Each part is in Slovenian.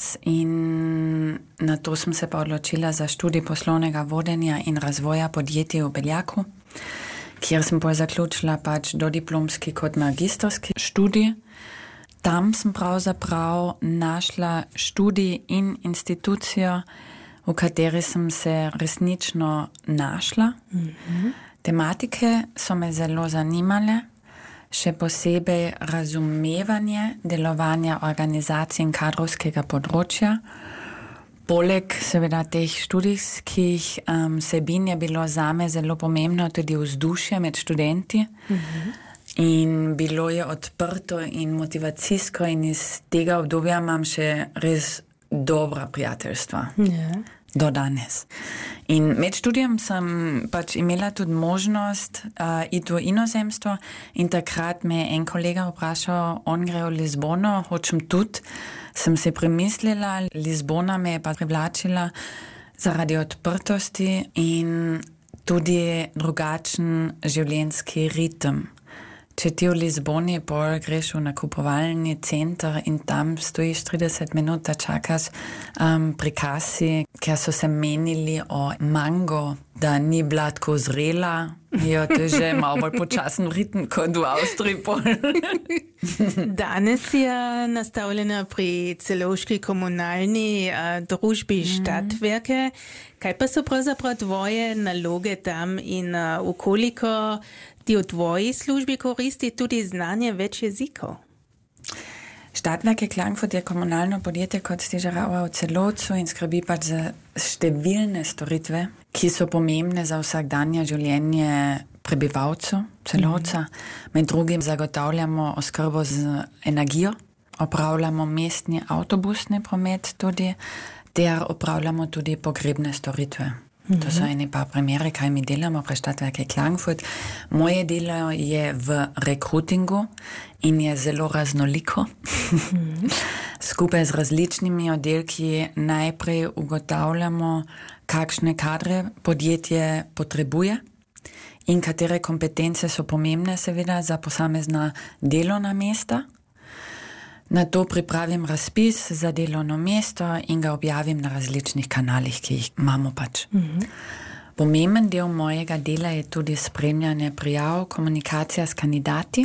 konec in na to sem se pa odločila za študij poslovnega vodenja in razvoja podjetij v Beljaku, kjer sem pa zaključila pač dodiplomski kot magistrski študij. Tam sem pravzaprav našla študij in institucijo, v kateri sem se resnično našla. Tematike so me zelo zanimale, še posebej razumevanje delovanja organizacij in kadrovskega področja. Poleg seveda teh študijskih vsebin je bilo zame zelo pomembno tudi vzdušje med študenti. In bilo je odprto in motivacijsko in iz tega obdobja imam še res dobra prijateljstva. Do danes. In med študijem sem pač imela tudi možnost iti v inozemstvo in takrat me je en kolega vprašal, on gre v Lizbono, hočem tudi. Sem si premislila, Lizbona me je pa privlačila zaradi odprtosti in tudi drugačen življenjski ritem. Če ti v Lizboni pol greš v nakupovalni center in tam stojiš 30 minut, da čakaš pri kasi, ker so se menili o mango, da ni bila tako zrela, jo to je že malo bolj počasen ritem kot v Avstriji pol. Danes je nastavljena pri celovški komunalni družbi Stadtwerke. Kaj pa so pravzaprav tvoje naloge tam in v koliko ti v tvoji službi koristi tudi znanje več jezikov? Stadtwerke Klagenfurt je komunalno podjetje, kot ste že rekli, v Celovcu in skrbi pač za številne storitve, ki so pomembne za vsakdanje življenje prebivalcev Celovca. Med drugim zagotavljamo oskrbo z energijo, opravljamo mestni avtobusni promet tudi, ter opravljamo tudi pogrebne storitve. To so eni pa primeri, kaj mi delamo pri Stadtwerke Klagenfurt. Moje delo je v rekrutingu in je zelo raznoliko. Skupaj z različnimi oddelki najprej ugotavljamo, kakšne kadre podjetje potrebuje in katere kompetence so pomembne seveda za posamezna delovna mesta. Na to pripravim razpis za delovno mesto in ga objavim na različnih kanalih, ki jih imamo pač. Pomemben del mojega dela je tudi spremljanje prijav, komunikacija s kandidati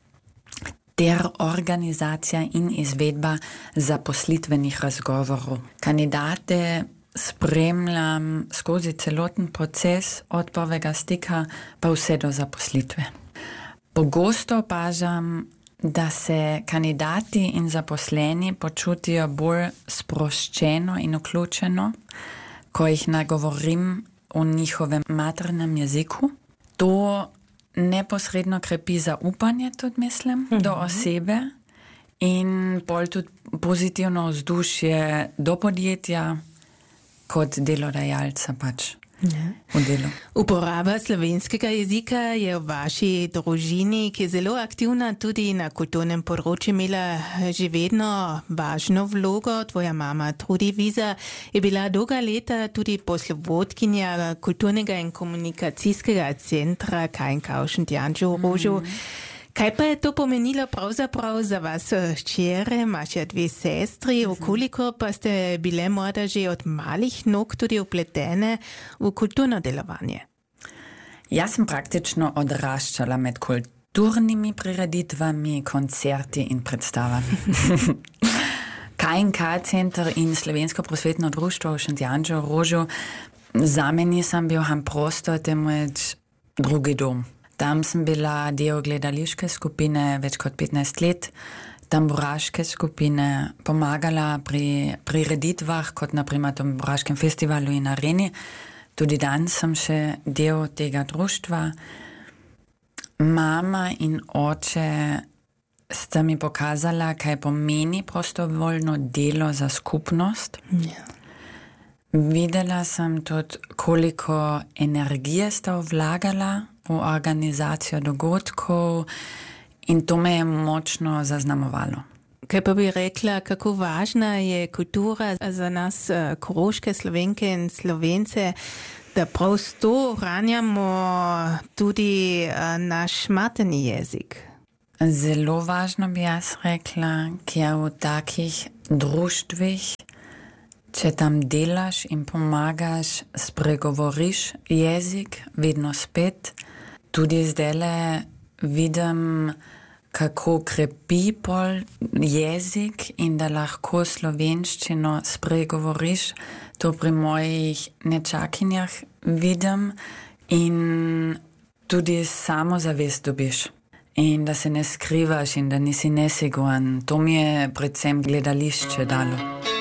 ter organizacija in izvedba zaposlitvenih razgovorov. Kandidate spremljam skozi celoten proces od prvega stika pa vse do zaposlitve. Pogosto opažam, da se kandidati in zaposleni počutijo bolj sproščeno in vključeno, ko jih nagovorim v njihovem maternem jeziku. To neposredno krepi zaupanje, tudi mislim, do osebe in bolj tudi pozitivno vzdušje do podjetja kot delodajalca pač. V delu. Uporaba slovenskega jezika je v vaši družini, ki je zelo aktivna tudi na kulturnem področju, imela že vedno važno vlogo. Tvoja mama Trudi Wiese je bila dolga leta tudi poslovodkinja kulturnega in komunikacijskega centra KNK v Šentjanžu-Rožu. Kaj pa je to pomenilo pravzaprav za vas hčere, imaš 2 sestri, koliko pa ste bile morda že od malih nog tudi vpletene v kulturno delovanje? Jaz sem praktično odraščala med kulturnimi prireditvami, koncerti in predstavami. KNK center in Slovensko prosvetno društvo v Šentjanžu-Rožu zame nisem bil prostor, temveč drugi dom. Tam sem bila del gledališke skupine več kot 15 let, tamburaške skupine, pomagala pri prireditvah, kot naprimer Tamburaškem festivalu in areni. Tudi danes sem še del tega društva. Mama in oče sta mi pokazala, kaj pomeni prostovoljno delo za skupnost. Videla sem tudi, koliko energije sta vlagala v organizacijo dogodkov in to me je močno zaznamovalo. Kaj pa bi rekla, kako važna je kultura za nas koroške Slovenke in Slovence, da prav s to ohranjamo tudi naš materni jezik? Zelo važno bi jaz rekla, ker v takih društvih Če tam delaš in pomagaš, spregovoriš jezik, vedno spet. Tudi zdajle vidim, kako krepi pol jezik in da lahko slovenščino spregovoriš. To pri mojih nečakinjah vidim in tudi samozavest dobiš. In da se ne skrivaš in da nisi nesiguran. To mi je predvsem gledališče dalo.